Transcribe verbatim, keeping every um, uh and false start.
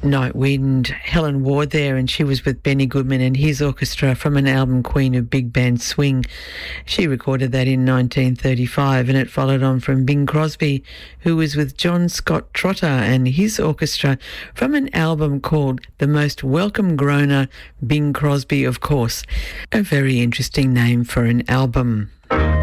Night Wind, Helen Ward there, and she was with Benny Goodman and his orchestra from an album, Queen of Big Band Swing. She recorded that in nineteen thirty-five, and it followed on from Bing Crosby, who was with John Scott Trotter and his orchestra from an album called The Most Welcome Groaner, Bing Crosby, of course. A very interesting name for an album.